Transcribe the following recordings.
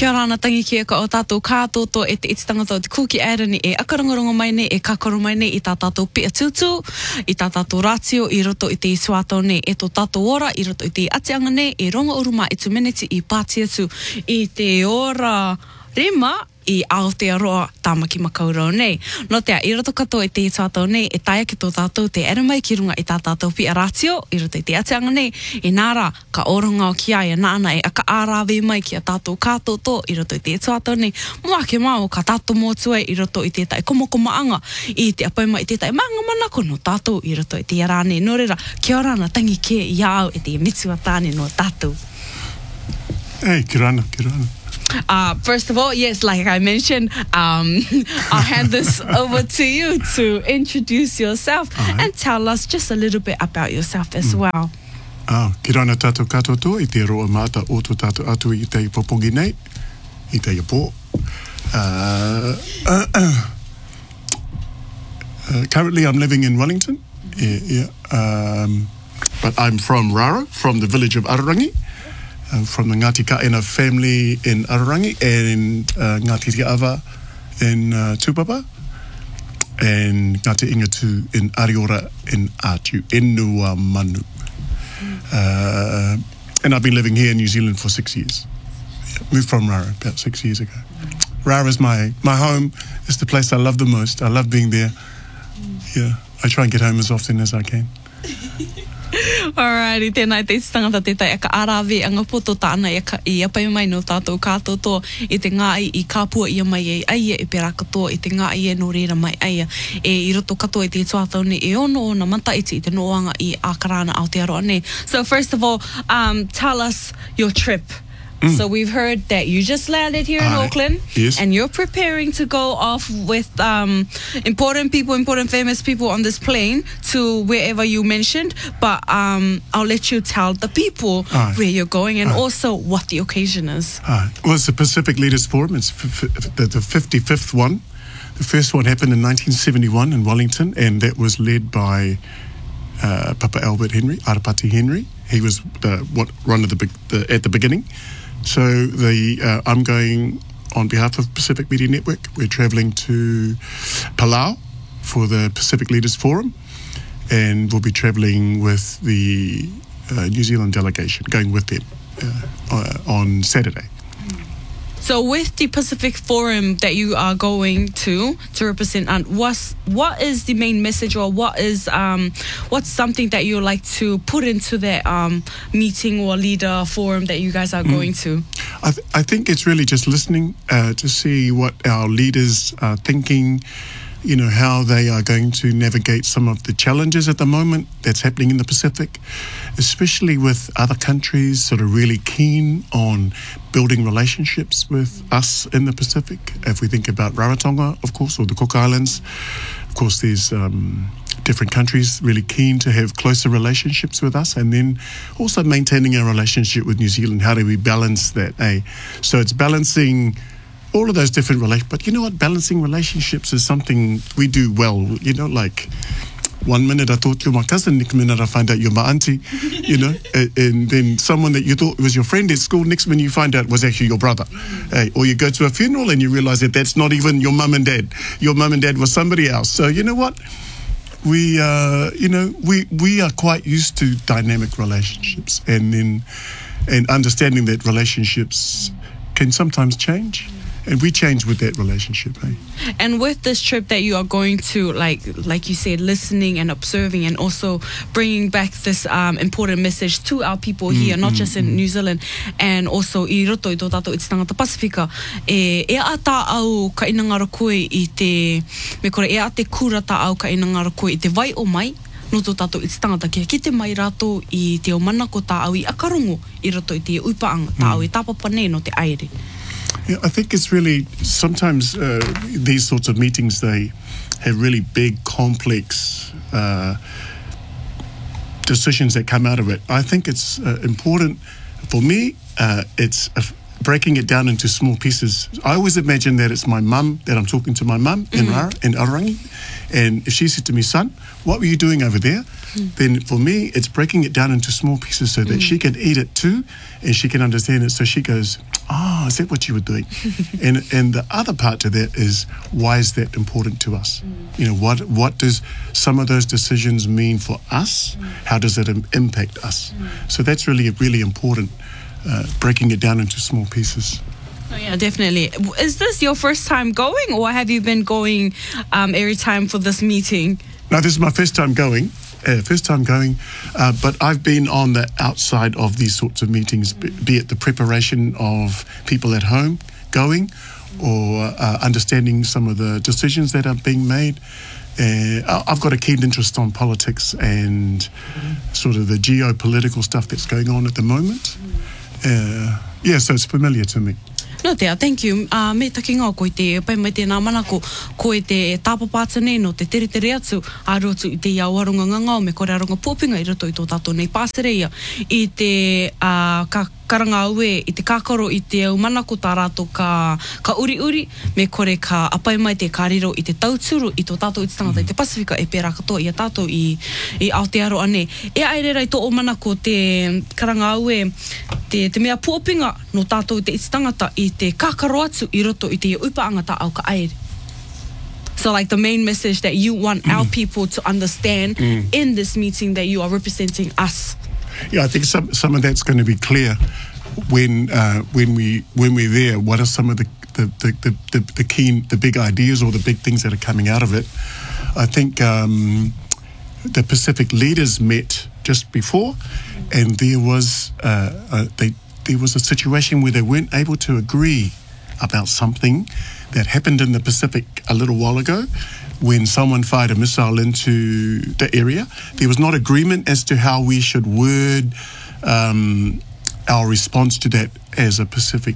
Kia ora ana tangi ki ka o tātou kātoto e te tangata o te kuki ērani e akarongorongo mai nei, e kakaro mai nei I tā tātou pia tūtū, I tā tātou rātio I roto I te suato nei, e tō tātou ora I roto I te atianga nei, e rongo uruma I tu miniti I pātia tu I te ora rima I Aotearoa tāmaki makaurau nei. No te I roto katoa I te tātou nei, e taia ki tō tātou te aramai ki runga I tā tātou pia rātio, I roto I te atianga nei, e nāra ka oronga o ki ai, e nāna e aka ārawe mai ki a tātou kātoto, I roto I te tātou nei, mua ke mau ka tātou mōtua I roto I te tai komokomaanga, I te apaima I te tai maanga manako no tātou I roto I te arane. Nō reira, kia ora na tangi ke I au e te mitua tāne no tātou. Hey, kia ora, kia ora. First of all, yes, like I mentioned, I'll hand this over to you to introduce yourself and tell us just a little bit about yourself as well. Ki rana tātou katoto I te roa māta o tō tātou atu I te popongi nei, I te pō. Currently I'm living in Wellington, but I'm from Raro, from the village of Ararangi. From the Ngāti Kaena family in Ararangi and Ngāti Tiawa in Tupapa and Ngāti Ingatu in Ariora in Atu, Enua Manu. And I've been living here in New Zealand for 6 years. Moved from Raro about 6 years ago. Raro is my home. It's the place I love the most. I love being there. Yeah, I try and get home as often as I can. Alrighty, tēnā te tangata te tai aka arawe anga poto tāna I apai mai no tātou kātoto I te ngāi I kāpua ia mai e aia e pera katoa I te ngāi e no reira mai aia e I roto katoa I te tuatau ne e ono o na mataiti I te noanga I Akarana Aotearoa ne. So first of all, tell us your trip. So we've heard that you just landed here in Auckland yes. and you're preparing to go off with important people, important famous people on this plane to wherever you mentioned, but I'll let you tell the people where you're going and also what the occasion is. Well, it's the Pacific Leaders Forum. It's the 55th one. The first one happened in 1971 in Wellington and that was led by Papa Albert Henry, Arapati Henry. He was one of at the beginning. So I'm going on behalf of Pacific Media Network. We're travelling to Palau for the Pacific Leaders Forum, and we'll be travelling with the New Zealand delegation, going with them on Saturday. So with the Pacific Forum that you are going to represent, what is the main message or what's something that you like to put into that meeting or leader forum that you guys are going to? I think it's really just listening to see what our leaders are thinking, you know, how they are going to navigate some of the challenges at the moment that's happening in the Pacific, especially with other countries sort of really keen on building relationships with us in the Pacific. If we think about Rarotonga, of course, or the Cook Islands, of course, there's different countries really keen to have closer relationships with us, and then also maintaining our relationship with New Zealand. How do we balance that? So it's balancing all of those different relationships. But you know what? Balancing relationships is something we do well. You know, like 1 minute I thought you're my cousin, next minute I find out you're my auntie, you know, and then someone that you thought was your friend at school, next minute you find out was actually your brother. Or you go to a funeral and you realise that that's not even your mum and dad. Your mum and dad was somebody else. So you know what? We are quite used to dynamic relationships and understanding that relationships can sometimes change. And we change with that relationship. And with this trip that you are going to, like you said, listening and observing and also bringing back this important message to our people here, not just in New Zealand, and also I roto I tō tātou I te tangata Pasifika, e a tā au ka inangara koe I te, me kore e a te kura tā au ka inangara koe I te vai o mai, no tō tātou I te tangata kia ki te mai rātou I te o manako tā au I akarongo I roto I te upaanga tā au I tāpapa nei no te aere. Yeah, I think it's really, sometimes these sorts of meetings, they have really big, complex decisions that come out of it. I think it's important, for me, it's breaking it down into small pieces. I always imagine that it's my mum, that I'm talking to my mum in Arangi. And if she said to me, son, what were you doing over there? Then for me, it's breaking it down into small pieces so that she can eat it too and she can understand it. So she goes, oh, is that what you were doing? and the other part to that is, why is that important to us? You know, what does some of those decisions mean for us? How does it impact us? So that's really important, breaking it down into small pieces. Oh, yeah, definitely. Is this your first time going, or have you been going every time for this meeting? No, this is my first time going. But I've been on the outside of these sorts of meetings, be it the preparation of people at home going, or understanding some of the decisions that are being made. I've got a keen interest on politics and sort of the geopolitical stuff that's going on at the moment. So it's familiar to me. No te thank you. Me taki ngā ko i te pai mai tēnā mana ko i te tāpapāta nei no te tere atu atu i te iauarunga ngangau me kore arunga pōpinga i roto i tō tātou nei pāsereia i te ka karanga ue i te kākaro i te au manako tā rātou ka uri me kore ka apai mai te kāriro i te tauturu i tō tātou i te tangata i te Pasifika e pērā katoa i a tātou i Aotearoa nei. E aerera i tō o manako te karanga ue te mea pōpinga no tātou i te tangata i te kākaro atu i roto i te upaanga tā au ka aere. So like the main message that you want our people to understand in this meeting, that you are representing us. Yeah, I think some of that's going to be clear when we're there. What are some of the big ideas or the big things that are coming out of it? I think the Pacific leaders met just before, and there was a situation where they weren't able to agree about something that happened in the Pacific a little while ago when someone fired a missile into the area. There was not agreement as to how we should word our response to that as a Pacific.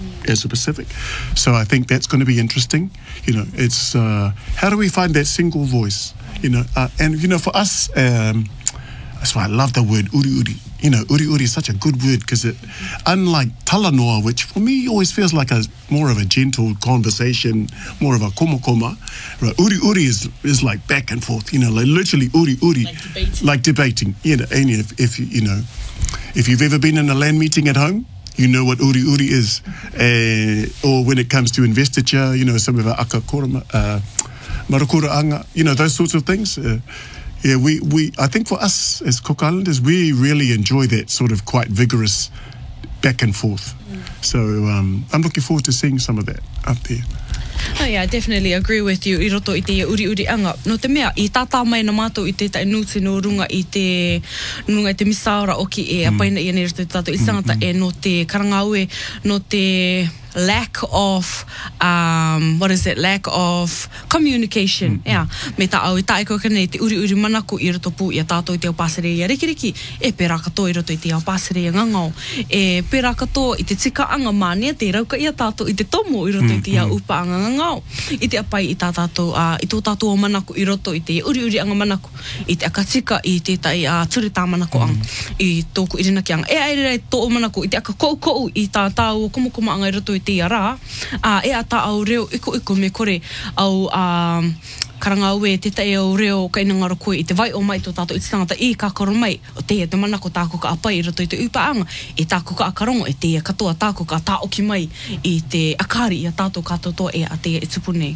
So I think that's going to be interesting. You know, it's how do we find that single voice? You know, and you know, for us, that's why I love the word uri. You know, uri is such a good word because it, unlike talanoa, which for me always feels like more of a gentle conversation, more of a koma, right? Uri is like back and forth. You know, like literally uri, like debating. You know, and if you've ever been in a land meeting at home, you know what uri is. Or when it comes to investiture, you know, some of our akakorama, marakuraanga, you know, those sorts of things. Yeah, I think for us as Cook Islanders, we really enjoy that sort of quite vigorous back and forth. So I'm looking forward to seeing some of that up there. Oh yeah, I definitely agree with you. I roto I te uri anga. No te mea, I tātā mai na mātou I te nuti no runga I te misaora oki e apaina I ane roto I tātou I tangata e no te karangaue, no te lack of lack of communication. Yeah, me ta au I tae koe kanei te uri manako I roto pū I a tātou I te au pāsere I a rikiriki e pērā katoa I roto I te au pāsere I ngangau e pērā katoa I te tika anga mānia te rauka I a tātou I te tomo I roto I te au upa anga ngangau I te apai I tā tātou I tō tātou o manako I roto I te uri anga manako I te akatika I te tai turita manako anga I tōku irinaki anga e aere tō o manako I te aka kou I tā tāu o komokoma anga I roto I te ara e ata au reo iko me kore au karanga ue te tae au reo ka inangaro koe I te vai o mai tō tātou I te tangata I kākaro mai o te te manako tāko ka apai I roto I te upaanga e tāko ka akarongo e te katoa tāko ka tāoki mai I te akari I a tātou katoa e a te e tupu nei.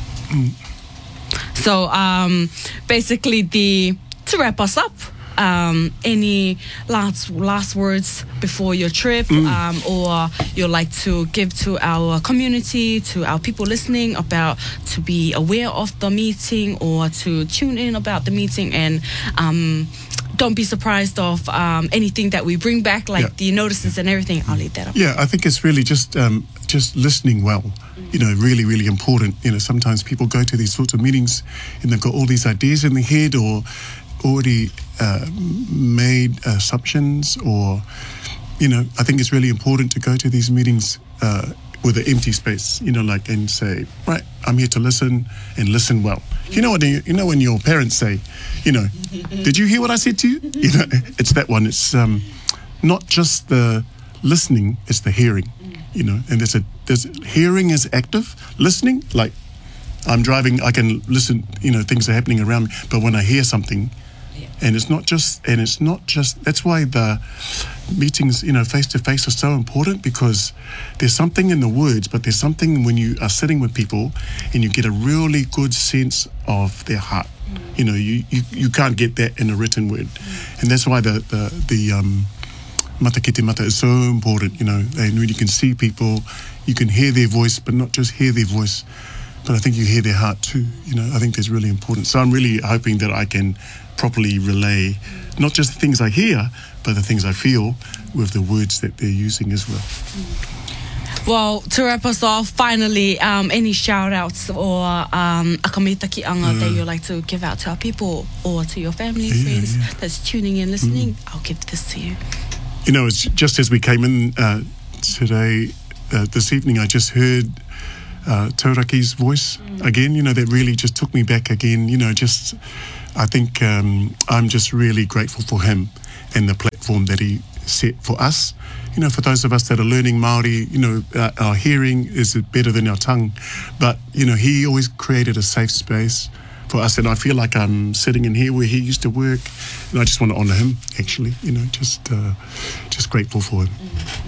So basically to wrap us up, any last words before your trip or you'd like to give to our community, to our people listening about to be aware of the meeting or to tune in about the meeting and don't be surprised of anything that we bring back, like the notices and everything. I'll leave that up. Yeah, I think it's really just listening well. You know, really, really important. You know, sometimes people go to these sorts of meetings and they've got all these ideas in their head or already made assumptions or, you know, I think it's really important to go to these meetings with an empty space, you know, like, and say, right, I'm here to listen and listen well. You know when your parents say, you know, did you hear what I said to you? You know, it's that one. It's not just the listening, it's the hearing. you know, and there's hearing is active, listening, like I'm driving, I can listen, you know, things are happening around me, but when I hear something, and it's not just, that's why the meetings, you know, face to face are so important, because there's something in the words, but there's something when you are sitting with people and you get a really good sense of their heart. You know, you can't get that in a written word. And that's why the mata ki te mata is so important, you know, and when you can see people, you can hear their voice, but not just hear their voice, but I think you hear their heart too, you know. I think that's really important. So I'm really hoping that I can properly relay not just the things I hear, but the things I feel with the words that they're using as well. Well, to wrap us off, finally, any shout-outs or akamitakianga that you'd like to give out to our people or to your family, friends that's tuning in, listening, I'll give this to you. You know, it's just as we came in today, this evening, I just heard Tauraki's voice again, you know, that really just took me back again, you know, just, I think I'm just really grateful for him and the platform that he set for us. You know, for those of us that are learning Māori, you know, our hearing is better than our tongue, but, you know, he always created a safe space for us, and I feel like I'm sitting in here where he used to work, and I just want to honour him, actually, you know, just grateful for him.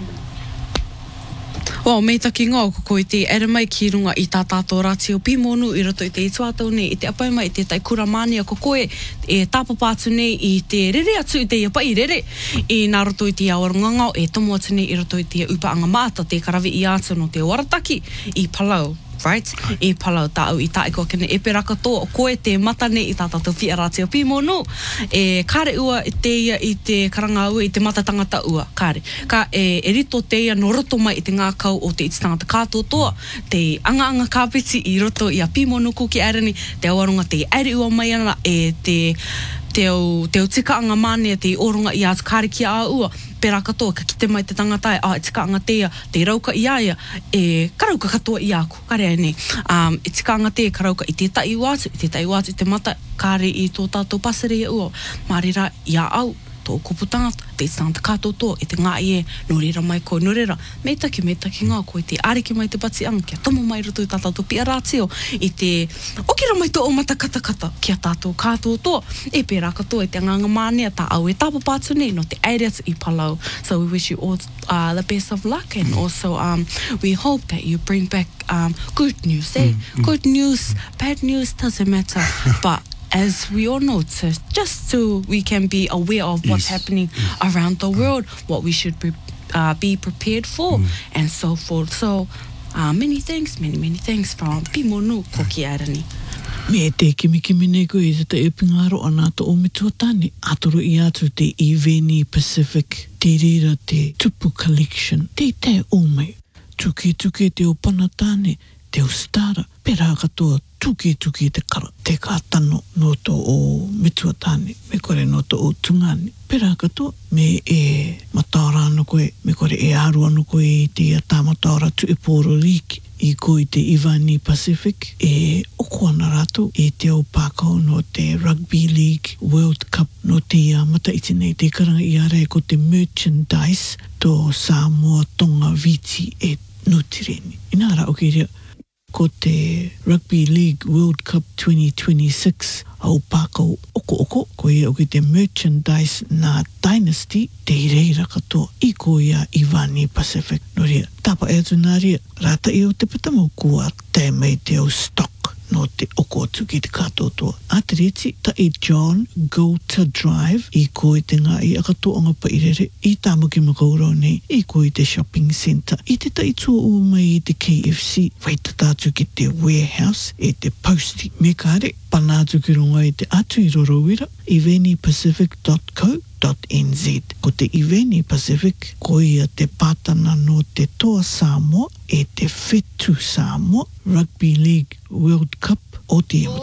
Well, me taki ngā ko i te ere mai ki runga i tā tātou rātio pīmonu i roto i te ituatau nei, i te apai mai, i te tai kuramania ko koe, e tāpapātu nei i te rere atu i te iapai rere, i nā roto i te awarangangau, e tomo atu nei i roto i te upaanga māta, te karawi i atu no te warataki, i Palau. Right? I Palau tāu i taiko kene e peraka tō o koe te mata nei i tātou whia rātio pīmonu e kāre ua i te ia i te karanga ua i te mata tangata ua kāre ka e rito te ia no roto mai i te ngā kau o te iti tangata kātotoa te anga kāpiti i roto i a pīmonu ko ki arani te awaronga te aere ua mai ana e te o tika anga mane te oronga i atu kāre ki a ua pera katoa ka kite mai te tangata e tika anga te rauka i aia e karauka katoa i aku kare ai nei e tika anga te karauka i te tai watu i te mata kare i tō tātou pasere i ua marira i a au tō kuputanga te tangata kātotoa i te ngā ie no rira mai koe no rira me taki ngā koe te ariki mai te pati anga kia tomo mai roto i tātou pia rātio i te okira mai tō o mata katakata kia tātou kātotoa e pērā katoa i te nganga mānea tā au e tāpapātu nei no te aere atu i Palau. So we wish you all the best of luck, and also we hope that you bring back good news, good news, bad news doesn't matter, but as we all know, just so we can be aware of what's happening around the world, what we should be prepared for, and so forth. So, many thanks from Pīmonu ko ki arani. Me te kimi nei koe i te epingaro ana to o mituatani. Atoro i atu te Iwene Pacific, te rira te tupu collection, te o mai. Tuke te o panatane, te o stara, pera katoa tuke te kara, te kātano no to o mituatane, me kore no to o tungani. Pera katoa, me e mataora anu koe, me kore e aru anu koe i te tāmataora tu e pōro riki. I ko i te Iwene Pacific, e oko ana rātou i te au pākau no te Rugby League World Cup no te mata iti nei te karanga i are ko te merchandise to Samoa, Tonga, Viti e Nutireni. Ina rā oke rea, ko te Rugby League World Cup 2026 au pākau oko, ko ia oke te merchandise na Dynasty, te reira katoa i ko ia Iwene Pacific. No rea, tapa e atu nā rea, rata i o te patamau kua te mei te au stock no te oko atu ki te kātotoa. Atereti, ta i John Gota Drive, i ko i te ngā i akatoanga pa irere, i tāmuki makaurau nei, i ko i te shopping centre, i te taitua o mai i te KFC, waita tātu ki te warehouse, e te postie. Me kāre, panātu ki runga i te atu i Rorowira, iwenepacific.co.nz. Ko te Iwene Pacific, ko ia te pātana no te toa Samoa, e te whetu Samoa, Rugby League World Cup o te